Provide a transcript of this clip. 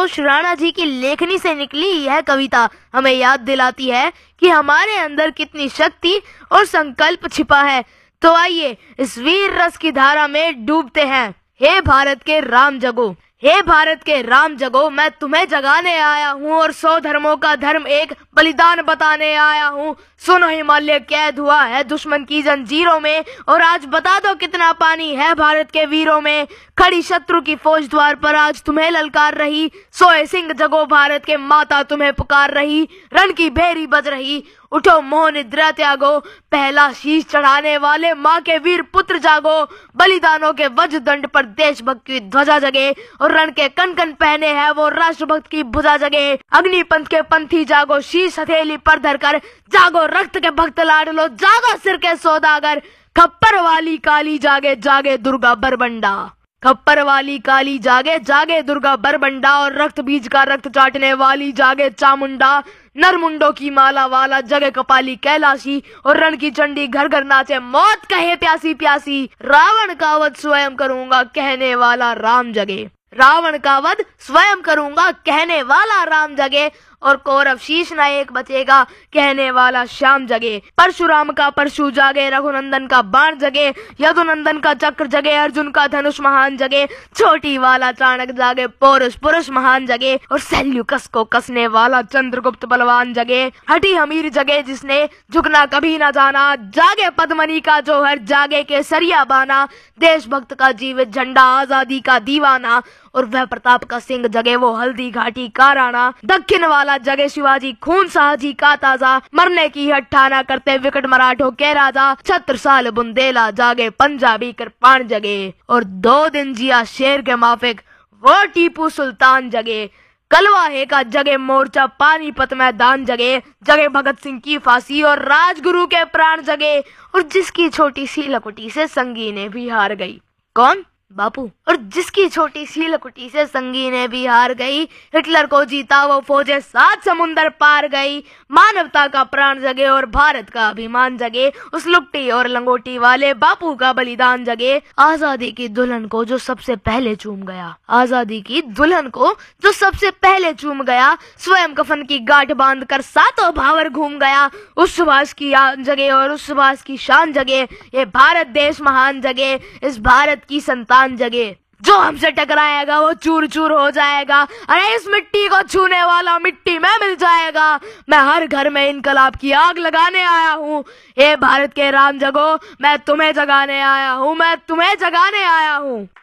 आशुतोष राणा जी की लेखनी से निकली यह कविता हमें याद दिलाती है कि हमारे अंदर कितनी शक्ति और संकल्प छिपा है। तो आइए इस वीर रस की धारा में डूबते हैं। हे भारत के राम जगो, हे भारत के राम जगो, मैं तुम्हें जगाने आया हूँ और 100 धर्मों का धर्म एक बलिदान बताने आया हूँ। सुनो, हिमालय कैद हुआ है दुश्मन की जंजीरों में, और आज बता दो कितना पानी है भारत के वीरों में। खड़ी शत्रु की फौज द्वार पर आज तुम्हें ललकार रही, सोए सिंह जगो भारत के माता तुम्हें पुकार रही। रण की भेरी बज रही, उठो मोह निद्रा त्यागो, पहला शीश चढ़ाने वाले माँ के वीर पुत्र जागो। बलिदानों के वज्र दंड पर देशभक्त की ध्वजा जगे, और रण के कण कण पहने है वो राष्ट्रभक्त की भुजा जगे। अग्निपंथ के पंथी जागो, शीश हथेली पर धरकर, जागो रक्त के भक्त लाडलो, जागो सिर के सौदागर। खप्पर वाली काली जागे, जागे दुर्गा बरबंडा। खप्पर वाली काली जागे, जागे दुर्गा बरबंडा, और रक्त बीज का रक्त चाटने वाली जागे चामुंडा। नरमुंडों की माला वाला जगे कपाली कैलाशी, और रण की चंडी घर घर नाचे, मौत कहे प्यासी प्यासी। रावण का वध स्वयं करूंगा कहने वाला राम जगे, रावण का वध स्वयं करूंगा कहने वाला राम जगे, और कौरव शीश न एक बचेगा कहने वाला श्याम जगे। परशुराम का परशु जागे, रघुनंदन का बाण जगे, यदुनंदन का चक्र जगे, अर्जुन का धनुष महान जगे। छोटी वाला चाणक जागे, पौरुष पुरुष महान जगे, और सैल्यूकस को कसने वाला चंद्रगुप्त बलवान जगे। हठी हमीर जगे जिसने झुकना कभी न जाना, जागे पद्मनी का जौहर, जागे केसरिया बाना। देशभक्त का जीवित झंडा, आजादी का दीवाना, और वह प्रताप का सिंह जगे वो हल्दी घाटी का राणा। दक्षिण वाला जगे शिवाजी, खून शाहजी का ताजा, मरने की हट्ठाना करते विकट मराठों के राजा। छत्रसाल बुंदेला जागे, पंजाबी कृपाण जगे, और 2 दिन जिया शेर के माफिक वो टीपू सुल्तान जगे। कलवाहे का जगे मोर्चा, पानीपत मैदान जगे, जगे भगत सिंह की फांसी और राजगुरु के प्राण जगे। और जिसकी छोटी सी लकुटी से संगीने भी हार गई, कौन? बापू। और जिसकी छोटी सी लकुटी से संगीने भी हार गई, हिटलर को जीता वो फौजें 7 समुंदर पार गई। मानवता का प्राण जगे और भारत का अभिमान जगे, उस लुट्टी और लंगोटी वाले बापू का बलिदान जगे। आजादी की दुल्हन को जो सबसे पहले चूम गया, आजादी की दुल्हन को जो सबसे पहले चूम गया, स्वयं कफन की गांठ बांध कर 7 भावर घूम गया। उस सुभाष की आन जगे और उस सुभाष की शान जगे, ये भारत देश महान जगे, इस भारत की संतान जगे। जो हमसे टकराएगा वो चूर चूर हो जाएगा, अरे इस मिट्टी को छूने वाला मिट्टी में मिल जाएगा। मैं हर घर में इनकलाब की आग लगाने आया हूँ। हे भारत के राम जगो, मैं तुम्हें जगाने आया हूँ, मैं तुम्हें जगाने आया हूँ।